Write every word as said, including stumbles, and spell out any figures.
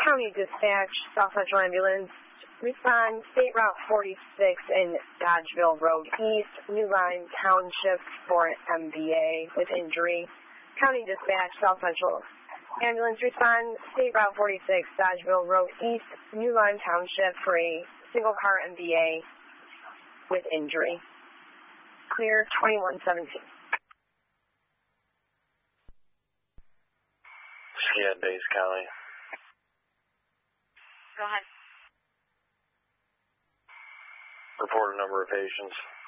County Dispatch, South Central Ambulance, respond State Route forty-six in Dodgeville Road East, New Line Township for M V A with injury. County Dispatch, South Central Ambulance, respond State Route forty-six, Dodgeville Road East, New Line Township for a single car M V A with injury. Clear twenty-one seventeen. Yeah, Days County. Go ahead. Report a number of patients.